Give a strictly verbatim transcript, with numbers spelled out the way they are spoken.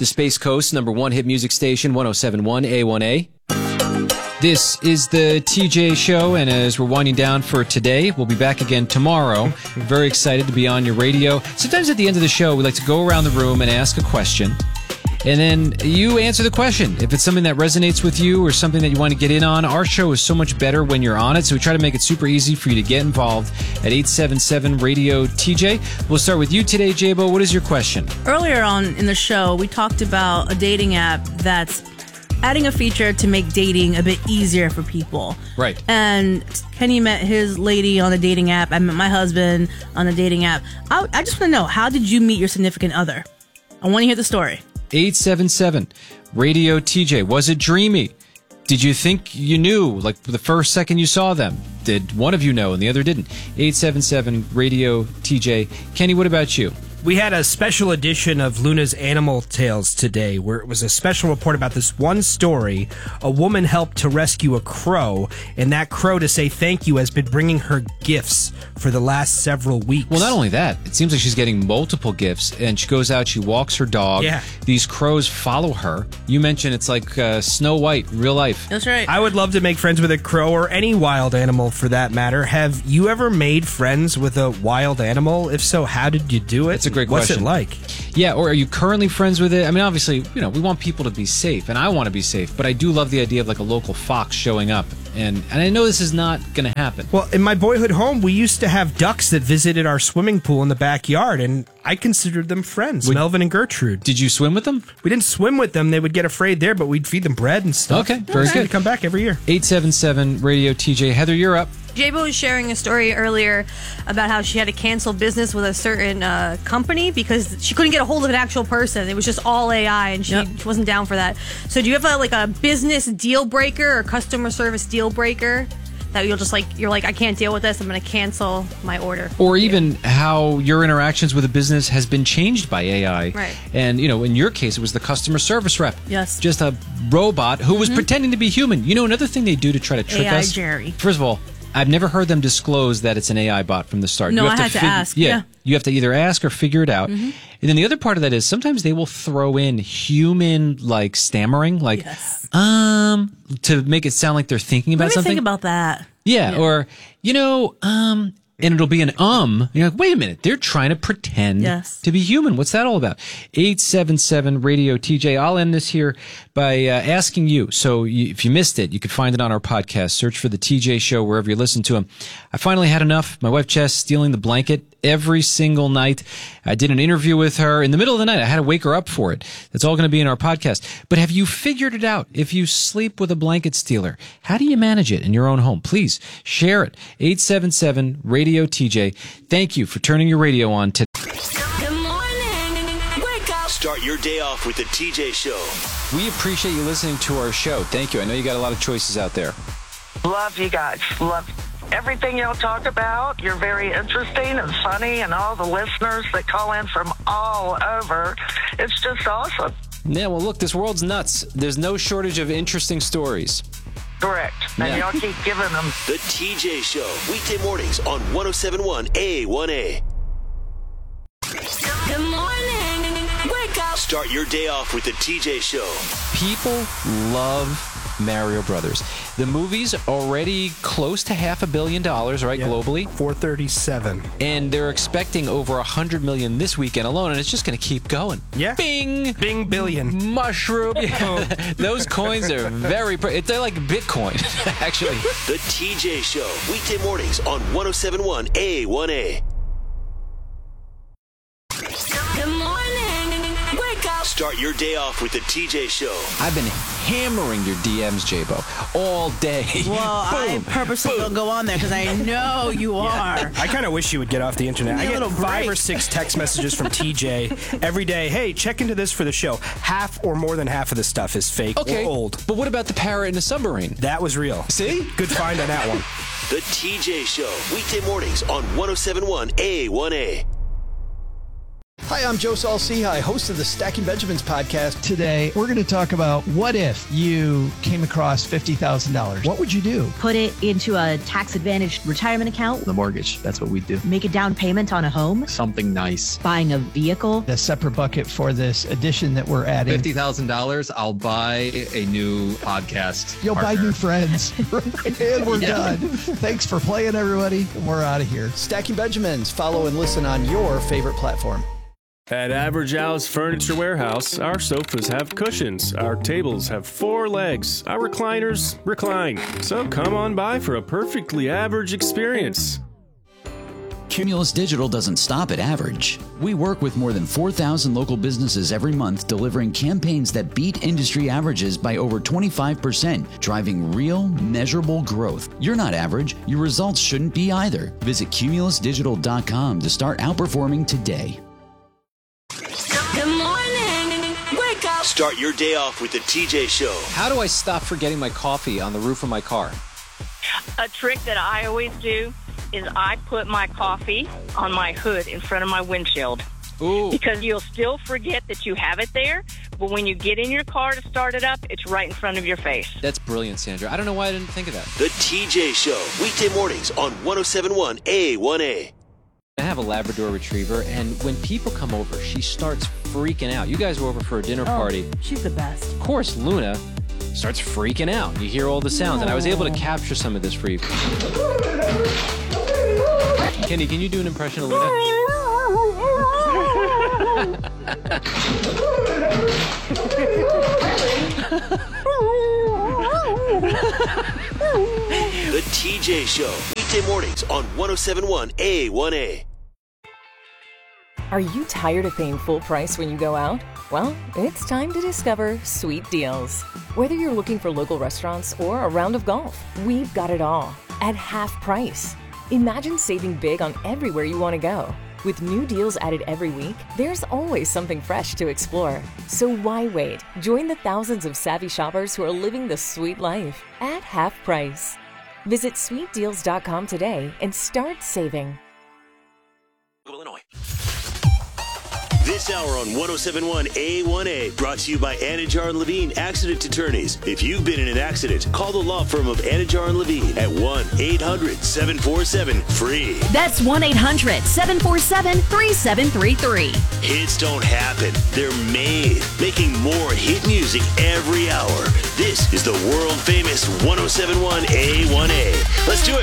the Space Coast, number one hit music station, one oh seven point one A one A. This is the T J Show, and as we're winding down for today, we'll be back again tomorrow. Very excited to be on your radio. Sometimes at the end of the show, we like to go around the room and ask a question, and then you answer the question. If it's something that resonates with you or something that you want to get in on, our show is so much better when you're on it, so we try to make it super easy for you to get involved at eight seven seven radio T J. We'll start with you today, J-Bo. What is your question? Earlier on in the show, we talked about a dating app that's adding a feature to make dating a bit easier for people. Right. And Kenny met his lady on a dating app. I met my husband on a dating app. I, I just want to know, how did you meet your significant other? I want to hear the story. eight seven seven radio T J. Was it dreamy? Did you think you knew, like, the first second you saw them? Did one of you know and the other didn't? eight seven seven radio T J. Kenny, what about you? We had a special edition of Luna's Animal Tales today, where it was a special report about this one story. A woman helped to rescue a crow, and that crow, to say thank you, has been bringing her gifts for the last several weeks. Well, not only that, it seems like she's getting multiple gifts, and she goes out, she walks her dog. Yeah. These crows follow her. You mentioned it's like uh, Snow White, real life. That's right. I would love to make friends with a crow, or any wild animal for that matter. Have you ever made friends with a wild animal? If so, how did you do it? It's a great What's question. What's it like? Yeah, or are you currently friends with it? I mean, obviously, you know, we want people to be safe, and I want to be safe, but I do love the idea of like a local fox showing up, and, and I know this is not going to happen. Well, in my boyhood home, we used to have ducks that visited our swimming pool in the backyard, and I considered them friends, Would, Melvin and Gertrude. Did you swim with them? We didn't swim with them. They would get afraid there, but we'd feed them bread and stuff. Okay, very okay. good. Come back every year. eight seven seven radio T J. Heather, you're up. J-Bo was sharing a story earlier about how she had to cancel business with a certain uh, company because she couldn't get a hold of an actual person. It was just all A I, and she, Yep. she wasn't down for that. So do you have a, like a business deal breaker or customer service deal breaker that you'll just like, you're like, I can't deal with this, I'm going to cancel my order? Or even how your interactions with a business has been changed by A I. Right. And, you know, in your case, it was the customer service rep. Yes. Just a robot who was pretending to be human. You know, another thing they do to try to trick A I us. Jerry. First of all, I've never heard them disclose that it's an A I bot from the start. No, you have I had to fig- ask, Yeah, yeah. you have to either ask or figure it out. And then the other part of that is sometimes they will throw in human, like, stammering, like, Yes. um, to make it sound like they're thinking about Let me something. think about that. Yeah, Yeah. or, you know, um, and it'll be an um. You're like, wait a minute, they're trying to pretend Yes. to be human. What's that all about? eight seven seven radio T J. I'll end this here by uh, asking you. So you, if you missed it, you could find it on our podcast. Search for the T J Show wherever you listen to them. I finally had enough. My wife, Jess, stealing the blanket every single night. I did an interview with her in the middle of the night. I had to wake her up for it. That's all going to be in our podcast. But have you figured it out? If you sleep with a blanket stealer, how do you manage it in your own home? Please share it. eight seven seven radio T J. Thank you for turning your radio on today. Good morning. Wake up. Start your day off with the T J Show. We appreciate you listening to our show. Thank you. I know you got a lot of choices out there. Love you guys. Love everything y'all talk about. You're very interesting and funny, and all the listeners that call in from all over. It's just awesome. Yeah, well, look, this world's nuts. There's no shortage of interesting stories. Correct. And Yeah. y'all keep giving them. The T J Show. Weekday mornings on one oh seven point one A one A. Good morning. Wake up. Start your day off with the T J Show. People love Mario Brothers. The movie's already close to half a billion dollars, right, Yeah. globally? four thirty-seven. And they're expecting over one hundred million this weekend alone, and it's just going to keep going. Yeah. Bing! Bing billion. Mushroom. Yeah. Those coins are very... Pre- they're like Bitcoin, actually. The T J Show. Weekday mornings on one oh seven point one A one A. Good morning. Wake up. Start your day off with the T J Show. I've been hammering your D Ms, J-Bo, all day. Well, I purposely don't go on there because I know you are. I kind of wish you would get off the internet. Give me I a get little five break. or six text messages from T J every day. Hey, check into this for the show. Half or more than half of the stuff is fake Okay, or old. but what about the parrot in the submarine? That was real. See? Good find on that one. The T J Show. Weekday mornings on one oh seven point one A one A. Hi, I'm Joe Saul-Sehy, host of the Stacking Benjamins podcast. Today, we're going to talk about what if you came across fifty thousand dollars? What would you do? Put it into a tax-advantaged retirement account. The mortgage, that's what we do. Make a down payment on a home. Something nice. Buying a vehicle. A separate bucket for this addition that we're adding. fifty thousand dollars, I'll buy a new podcast You'll partner. buy new friends. And we're Yeah. done. Thanks for playing, everybody. We're out of here. Stacking Benjamins. Follow and listen on your favorite platform. At Average Al's Furniture Warehouse, our sofas have cushions, our tables have four legs, our recliners recline. So come on by for a perfectly average experience. Cumulus Digital doesn't stop at average. We work with more than four thousand local businesses every month, delivering campaigns that beat industry averages by over twenty-five percent, driving real, measurable growth. You're not average. Your results shouldn't be either. Visit cumulus digital dot com to start outperforming today. Good morning. Wake up. Start your day off with the T J Show. How do I stop forgetting my coffee on the roof of my car? A trick that I always do is I put my coffee on my hood in front of my windshield. Ooh. Because you'll still forget that you have it there, but when you get in your car to start it up, it's right in front of your face. That's brilliant, Sandra. I don't know why I didn't think of that. The T J Show, weekday mornings on one oh seven point one A one A. I have a Labrador Retriever, and when people come over, she starts freaking out. You guys were over for a dinner Oh, party. she's the best. Of course, Luna starts freaking out. You hear all the sounds, and I was able to capture some of this for you. Kenny, can you do an impression of Luna? The T J Show, weekday mornings on one oh seven point one A one A. Are you tired of paying full price when you go out? Well, it's time to discover Sweet Deals. Whether you're looking for local restaurants or a round of golf, we've got it all at half price. Imagine saving big on everywhere you want to go. With new deals added every week, there's always something fresh to explore. So why wait? Join the thousands of savvy shoppers who are living the sweet life at half price. Visit sweet deals dot com today and start saving. Illinois. This hour on one oh seven point one A one A, brought to you by Anajar and Levine Accident Attorneys. If you've been in an accident, call the law firm of Anajar and Levine at one eight hundred seven four seven FREE. That's one eight hundred seven four seven three seven three three. Hits don't happen, they're made. Making more hit music every hour. This is the world famous one oh seven point one A one A. Let's do it.